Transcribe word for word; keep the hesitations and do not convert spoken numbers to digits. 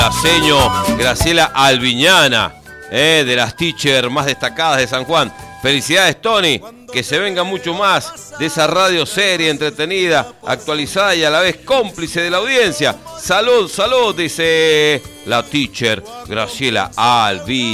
Señor Graciela Alviñana, eh, de las teachers más destacadas de San Juan. Felicidades, Tony, que se venga mucho más de esa radio seria, entretenida, actualizada y a la vez cómplice de la audiencia. Salud, salud, dice la teacher Graciela Alviñana.